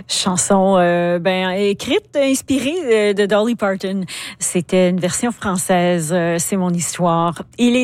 Chanson écrite, inspirée de Dolly Parton. C'était une version française, C'est mon histoire. Il est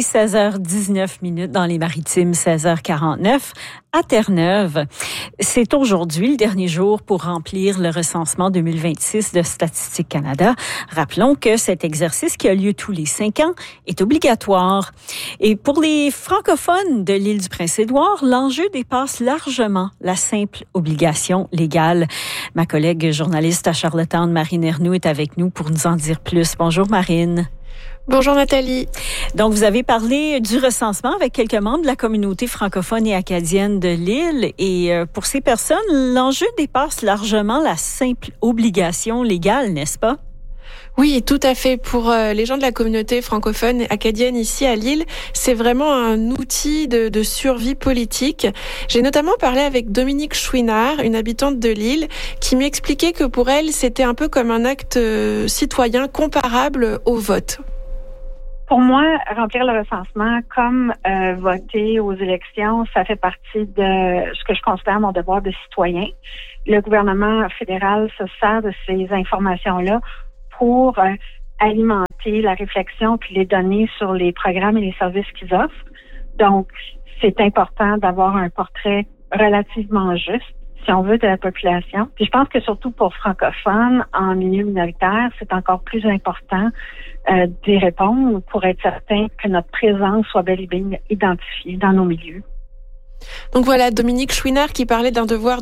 16h19 dans les Maritimes, 16h49 à Terre-Neuve. C'est aujourd'hui le dernier jour pour remplir le recensement 2026 de Statistique Canada. Rappelons que cet exercice qui a lieu tous les 5 ans est obligatoire. Et pour les francophones de l'île du Prince-Édouard, l'enjeu dépasse largement la simple obligation légale. Ma collègue journaliste à Charlottetown, Marine Ernoult, est avec nous pour nous en dire plus. Bonjour Marine. Bonjour Nathalie. Donc, vous avez parlé du recensement avec quelques membres de la communauté francophone et acadienne de l'île. Et pour ces personnes, l'enjeu dépasse largement la simple obligation légale, n'est-ce pas? Oui, tout à fait. Pour les gens de la communauté francophone acadienne ici à Lille, c'est vraiment un outil de survie politique. J'ai notamment parlé avec Dominique Chouinard, une habitante de Lille, qui m'expliquait que pour elle, c'était un peu comme un acte citoyen comparable au vote. Pour moi, remplir le recensement comme voter aux élections, ça fait partie de ce que je considère mon devoir de citoyen. Le gouvernement fédéral se sert de ces informations-là pour alimenter la réflexion puis les données sur les programmes et les services qu'ils offrent. Donc, c'est important d'avoir un portrait relativement juste, si on veut, de la population. Puis je pense que surtout pour francophones en milieu minoritaire, c'est encore plus important d'y répondre pour être certain que notre présence soit bel et bien identifiée dans nos milieux. Donc voilà, Dominique Chouinard qui parlait d'un devoir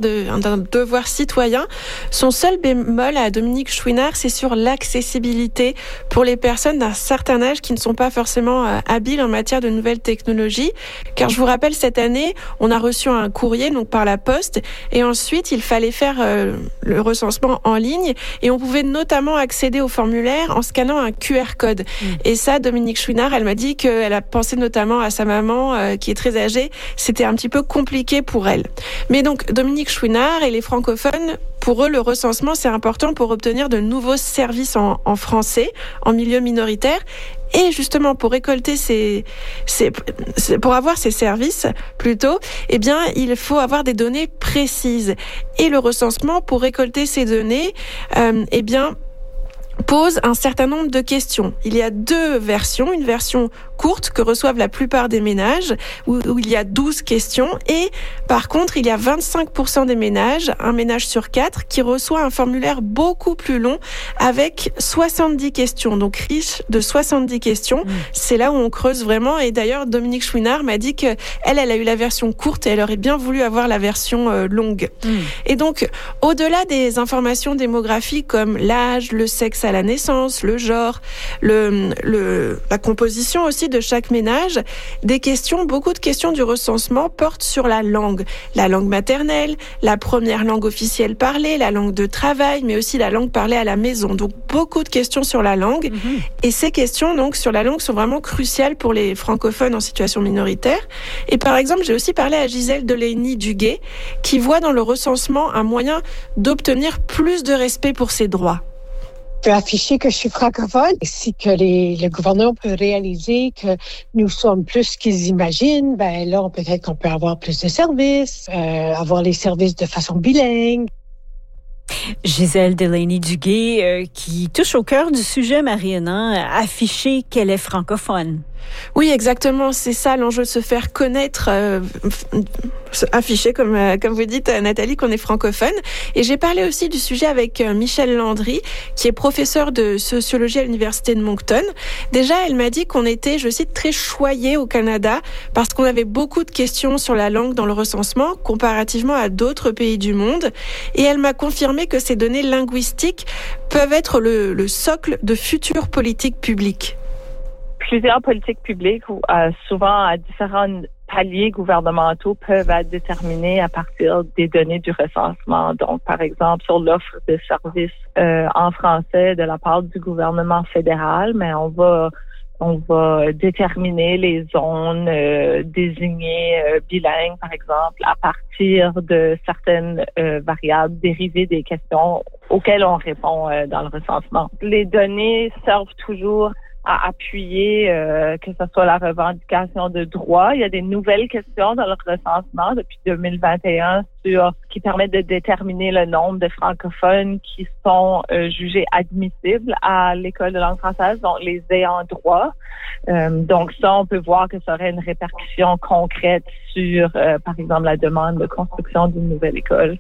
citoyen. Son seul bémol à Dominique Chouinard, c'est sur l'accessibilité pour les personnes d'un certain âge qui ne sont pas forcément habiles en matière de nouvelles technologies. Car je vous rappelle, cette année, on a reçu un courrier donc par la poste et ensuite il fallait faire le recensement en ligne et on pouvait notamment accéder au formulaire en scannant un QR code. Et ça, Dominique Chouinard, elle m'a dit qu'elle a pensé notamment à sa maman qui est très âgée. C'était un petit peu compliqué pour elle. Mais donc, Dominique Chouinard et les francophones, pour eux, le recensement, c'est important pour obtenir de nouveaux services en français, en milieu minoritaire. Et justement, pour récolter pour avoir ces services, plutôt, eh bien, il faut avoir des données précises. Et le recensement, pour récolter ces données, pose un certain nombre de questions. Il y a 2 versions, une version courte que reçoivent la plupart des ménages, où il y a 12 questions, et par contre, il y a 25% des ménages, un ménage sur 4, qui reçoit un formulaire beaucoup plus long, avec 70 questions, donc riche de 70 questions. C'est là où on creuse vraiment, et d'ailleurs, Dominique Chouinard m'a dit qu'elle a eu la version courte, et elle aurait bien voulu avoir la version longue. Et donc, au-delà des informations démographiques comme l'âge, le sexe à la naissance, le genre, la composition aussi de chaque ménage, beaucoup de questions du recensement portent sur la langue maternelle, la première langue officielle parlée, la langue de travail, mais aussi la langue parlée à la maison. Donc beaucoup de questions sur la langue. Et ces questions donc sur la langue sont vraiment cruciales pour les francophones en situation minoritaire. Et par exemple, j'ai aussi parlé à Gisèle Delaney-Duguay, qui voit dans le recensement un moyen d'obtenir plus de respect pour ses droits. Je peux afficher que je suis francophone, si que le gouvernement peut réaliser que nous sommes plus qu'ils imaginent, là, peut-être qu'on peut avoir plus de services, avoir les services de façon bilingue. Gisèle Delaney-Duguay, qui touche au cœur du sujet, Marine, afficher qu'elle est francophone. Oui, exactement. C'est ça l'enjeu, de se faire connaître, afficher, comme vous dites, Nathalie, qu'on est francophone. Et j'ai parlé aussi du sujet avec Michel Landry, qui est professeur de sociologie à l'Université de Moncton. Déjà, elle m'a dit qu'on était, je cite, très choyés au Canada, parce qu'on avait beaucoup de questions sur la langue dans le recensement, comparativement à d'autres pays du monde. Et elle m'a confirmé que ces données linguistiques peuvent être le socle de futures politiques publiques. Plusieurs politiques publiques, souvent à différents paliers gouvernementaux, peuvent être déterminés à partir des données du recensement. Donc, par exemple, sur l'offre de services en français de la part du gouvernement fédéral, mais on va déterminer les zones désignées bilingues, par exemple, à partir de certaines variables dérivées des questions auxquelles on répond dans le recensement. Les données servent toujours à appuyer que ce soit la revendication de droits. Il y a des nouvelles questions dans le recensement depuis 2021 qui permettent de déterminer le nombre de francophones qui sont jugés admissibles à l'école de langue française, donc les ayants droit. Donc ça, on peut voir que ça aurait une répercussion concrète sur, par exemple, la demande de construction d'une nouvelle école.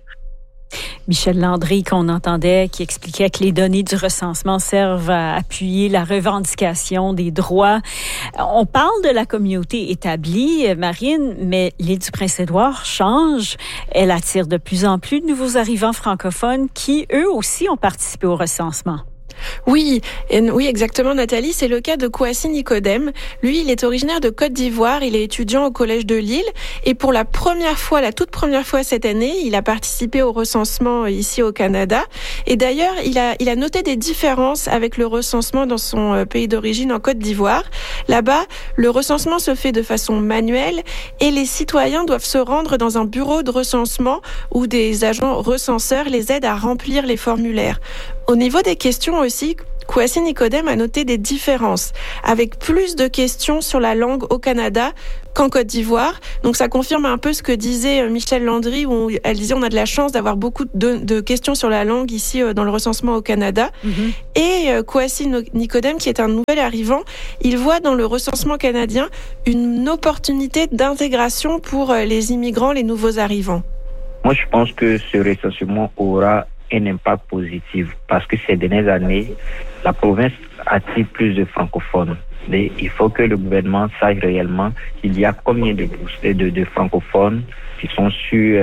Michel Landry, qu'on entendait, qui expliquait que les données du recensement servent à appuyer la revendication des droits. On parle de la communauté établie, Marine, mais l'île du Prince-Édouard change. Elle attire de plus en plus de nouveaux arrivants francophones qui, eux aussi, ont participé au recensement. Oui, exactement, Nathalie. C'est le cas de Kouassi Nicodème. Lui, il est originaire de Côte d'Ivoire. Il est étudiant au Collège de Lille. Et pour la toute première fois cette année, il a participé au recensement ici au Canada. Et d'ailleurs, il a noté des différences avec le recensement dans son pays d'origine, en Côte d'Ivoire. Là-bas, le recensement se fait de façon manuelle et les citoyens doivent se rendre dans un bureau de recensement où des agents recenseurs les aident à remplir les formulaires. Au niveau des questions aussi, Kouassi Nicodème a noté des différences, avec plus de questions sur la langue au Canada qu'en Côte d'Ivoire. Donc ça confirme un peu ce que disait Michel Landry, où elle disait on a de la chance d'avoir beaucoup de questions sur la langue ici dans le recensement au Canada. Mm-hmm. Et Kouassi Nicodème, qui est un nouvel arrivant, il voit dans le recensement canadien une opportunité d'intégration pour les immigrants, les nouveaux arrivants. Moi, je pense que ce recensement aura un impact positif parce que ces dernières années, la province attire plus de francophones. Mais il faut que le gouvernement sache réellement qu'il y a combien de francophones qui sont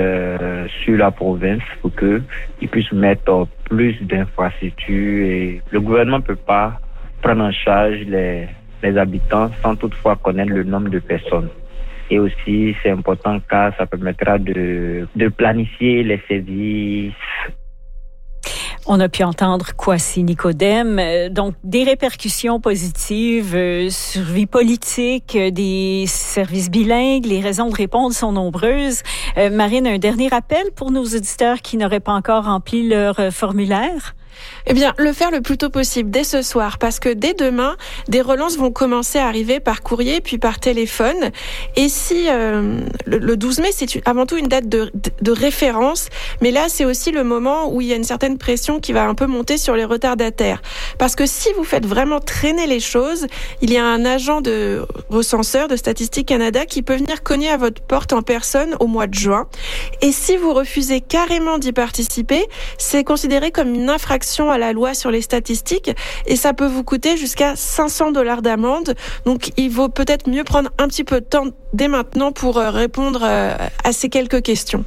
sur la province pour qu'ils puissent mettre plus d'infrastructures. Et le gouvernement ne peut pas prendre en charge les habitants sans toutefois connaître le nombre de personnes. Et aussi, c'est important car ça permettra de planifier les services. On a pu entendre Kouassi Nicodème, donc des répercussions positives sur vie politique, des services bilingues, les raisons de répondre sont nombreuses. Marine, un dernier rappel pour nos auditeurs qui n'auraient pas encore rempli leur formulaire? Eh bien, le faire le plus tôt possible, dès ce soir, parce que dès demain, des relances vont commencer à arriver par courrier puis par téléphone. Et si le 12 mai, c'est avant tout une date de référence, mais là, c'est aussi le moment où il y a une certaine pression qui va un peu monter sur les retardataires. Parce que si vous faites vraiment traîner les choses, il y a un agent de recenseur de Statistique Canada qui peut venir cogner à votre porte en personne au mois de juin. Et si vous refusez carrément d'y participer, c'est considéré comme une infraction à la loi sur les statistiques et ça peut vous coûter jusqu'à $500 d'amende. Donc, il vaut peut-être mieux prendre un petit peu de temps dès maintenant pour répondre à ces quelques questions.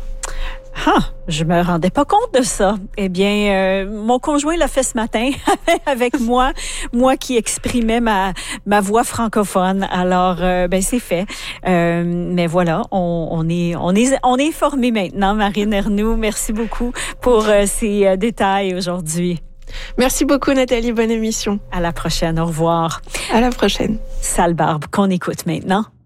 Je me rendais pas compte de ça. Eh bien, mon conjoint l'a fait ce matin avec moi qui exprimais ma voix francophone. Alors, c'est fait. Mais voilà, on est formés maintenant. Marine Ernoult, merci beaucoup pour ces détails aujourd'hui. Merci beaucoup, Nathalie. Bonne émission. À la prochaine. Au revoir. À la prochaine. Sale barbe qu'on écoute maintenant.